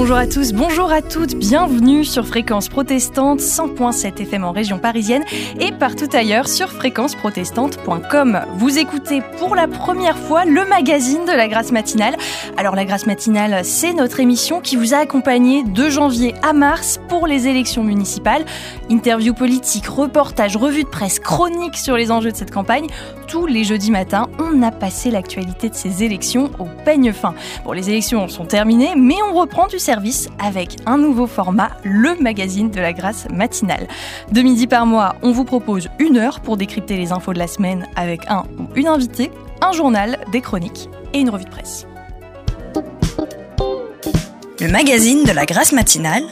Bonjour à tous, bonjour à toutes, bienvenue sur Fréquence Protestante, 100.7 FM en région parisienne et partout ailleurs sur fréquenceprotestante.com. Vous écoutez pour la première fois le magazine de la Grâce matinale. Alors la Grâce matinale, c'est notre émission qui vous a accompagné de janvier à mars pour les élections municipales. Interviews politiques, reportages, revues de presse, chroniques sur les enjeux de cette campagne. Tous les jeudis matins, on a passé l'actualité de ces élections au peigne fin. Bon, les élections sont terminées, mais on reprend du service avec un nouveau format, le magazine de la Grâce matinale. 2 midis par mois, on vous propose 1 heure pour décrypter les infos de la semaine avec un ou une invitée, un journal, des chroniques et une revue de presse. Le magazine de la Grâce matinale,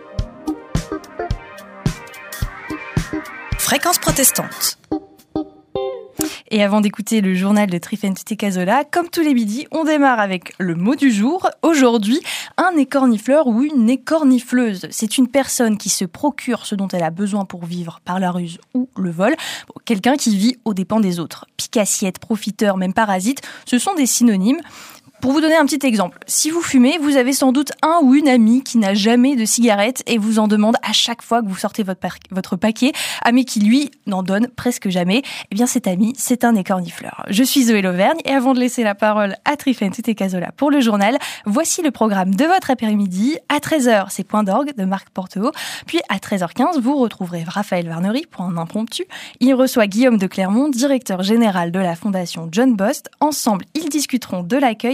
Fréquence Protestante. Et avant d'écouter le journal de Tryphène Tutté-Cazola, comme tous les midis, on démarre avec le mot du jour. Aujourd'hui, un écornifleur ou une écornifleuse. C'est une personne qui se procure ce dont elle a besoin pour vivre par la ruse ou le vol. Quelqu'un qui vit aux dépens des autres. Pique-assiette, profiteur, même parasite, ce sont des synonymes. Pour vous donner un petit exemple, si vous fumez, vous avez sans doute un ou une amie qui n'a jamais de cigarette et vous en demande à chaque fois que vous sortez votre paquet, mais qui lui n'en donne presque jamais. Eh bien cet ami, c'est un écornifleur. Je suis Zoé Lauvergne et avant de laisser la parole à Tryphène Tutté-Cazola pour le journal, voici le programme de votre après-midi. À 13h, c'est Point d'orgue de Marc Porteau. Puis à 13h15, vous retrouverez Raphaël Varnery pour un impromptu. Il reçoit Guillaume de Clermont, directeur général de la fondation John Bost. Ensemble, ils discuteront de l'accueil